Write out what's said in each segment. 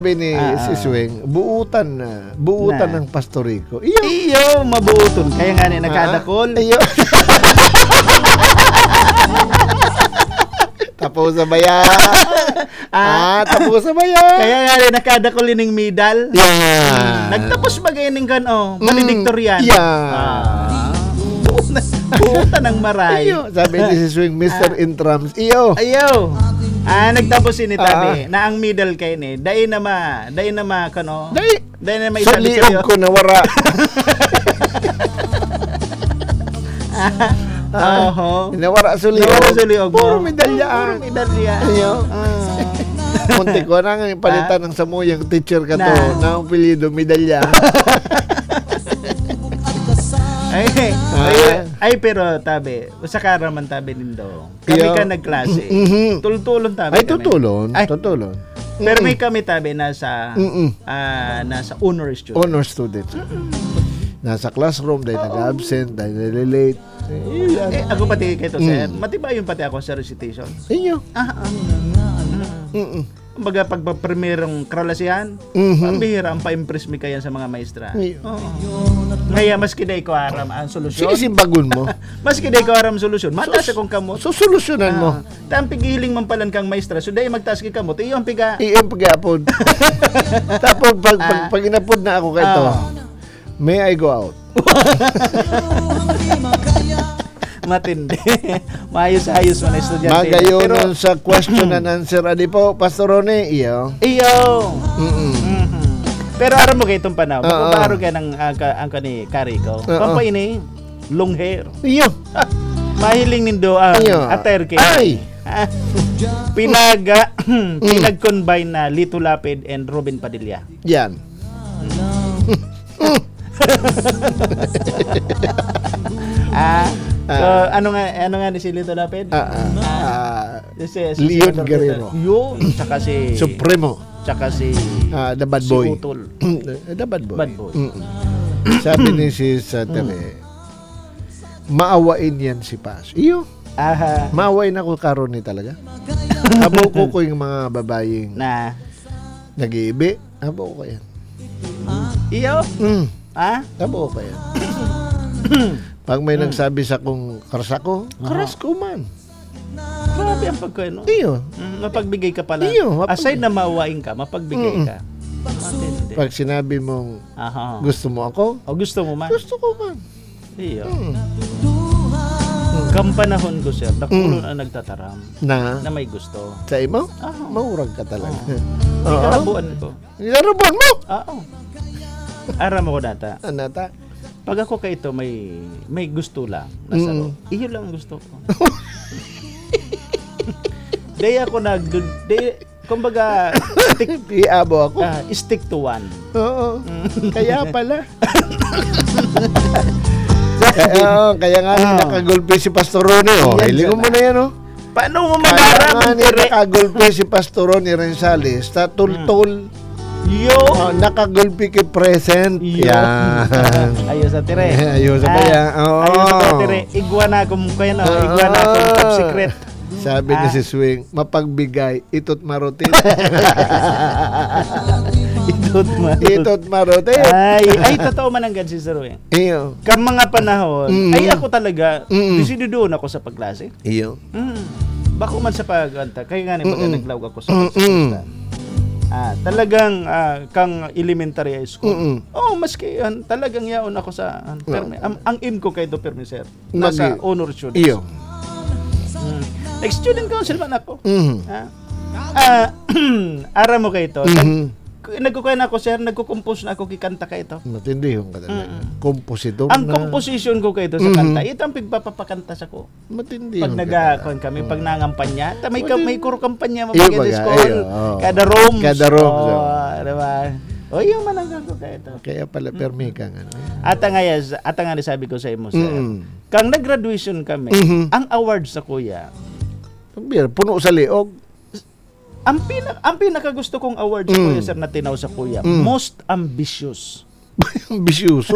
Sabi ni si Swing, buutan ng Pastorico. Iyo, mabuuton. Kaya nga nakadakol. Iyo. Tapos sa bayan. Tapos sa bayan. Kaya nga nakadakol ining medal. Yeah. Nagtapos bagay ning valedictorian. Yeah. Buutan ng maray. Iyo. Sabi ni si Swing, Mr. Intrams. Iyo. Ayaw. Nagtapos ini tabi na ang medal kay ni. Dai na ma kano. Dai na may isabi sa'yo. Ko na wara. Nawara suliog. Puro medalya. Iyo. Muntik ko na nga palitan ng samuyang teacher ka to. Na ang pilido medalya. Ay pero tabi usa ka raman tabi nindo kami ka nagklase tultulon tabi ay tutulon. Pero may kami tabi nasa honor student nasa classroom dahil nag-absent dahil nalilate ako pati kay to sir matibay yung pati ako sa recitation inyo Kumbaga pagpaprimerong kralasihan, pambihira ang pa-impress mi kaya sa mga maestra. Kaya mas kiday ko aram ang solusyon. Sisimbagon mo. Mas kiday ko aram solusyon. Mataas akong kamot. So solusyonan mo. Tampig hiling man palan kang maestra. So dahil magtaas ki kamot, iyong piga. Iyong pag-apod. Tapos pag inapod na ako kay to, may I go out? Matindi. Maayos-ayos man estudyante. Magayon pero sa question and answer adi po Pastorone iyo. Pero aram mo kay itong panaw. Baro ka ng ang kani Carico. Pampaini long hair. Iyo. Mahiling nindo ang attire kay. Ay. Pinag-combine na Lito Lapid and Robin Padilla. Yan. So, ano nga ni si Lito Lapid? Leon Guerrero. Yun, saka si Supremo. Saka si The Bad Boy. Si Utol. The Bad Boy. Sabi ni si Satere, maawain yan si Pas. Iyo. Maawain ako karon ni talaga. Abo ko yung mga babayeng na nag-iibi. Abo ko yan. Iyo? Abo ko yan. Pag may nagsabi sa kong karas ko man. Grabe ang pagkano. Iyo. Mapagbigay ka pala. Iyo. Aside na mawain ka, mapagbigay ka. Matindi. Pag sinabi mong gusto mo ako, o gusto mo man? Gusto ko man. Iyo. Kampanahon ko sir, nakulo na nagtataram. Na may gusto. Sa imo? Maurag ka talaga. Ikarabuan ko. Ikarabuan mo? Oo. Aram ako data. Anata? Pag ako kay ito may gusto lang nasa loob. Iyo lang ang gusto ko. Day ako kumbaga iabo ako. Stick to one. Oo. Kaya pala. Kaya nga nakagulpi si Pastorone. Hilingo mo na yan Paano mo mag-aram? Nakagulpi si Pastorone Rensales. Tatultol. Yo, nakagulpi kay present. Yan. Ayos sa tire. Ayos sa kaya. Ayos sa tire. Iguana ko iguana ko top secret. Sabi ni si Swing, mapagbigay, itot marote. Itot marote. Ay, totoo man ang si Sir Wing. Iyo. Kang mga panahon, ay ako talaga, disidudoon ako sa pagklase. Iyo. Bako man sa paganta. Kaya nga pag naglawag ako sa pagklase. Talagang kang elementary high school. Maski talagang yaon ako sa ang aim ko kay do permi sir. Nasa honor student. Iyo. Student council man ako. Ara mo kay ito. Nagkukuha na ako sir, nagko-compose na ako kikanta kay ito. Matindi yung katalaga. Compositor ang composition ko kay ito sa kanta, ito ang pigpapakanta sa ko. Matindi pag yung nagakon kami, pag nangampanya, may kuro kampanya mo pag school. Kada room. Diba? Yung mananggang ko kay ito. Kaya pala permi kang Ata nga sabi ko sa imo sir. Kang nag-graduation kami, ang award sa kuya. Puno sa liog. Ang pinakagusto kong award sa kuya sir na tinaw sa kuya, most ambitious. Ambisyoso?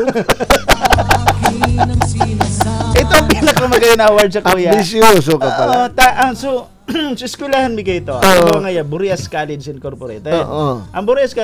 Ito ang pinakamagaling na award sa kuya. Ambisyoso ka pala. So, sa eskwelahan mi kay ito. Oo. Ano nga ya, Burias College Incorporated. Oo. Ang Burias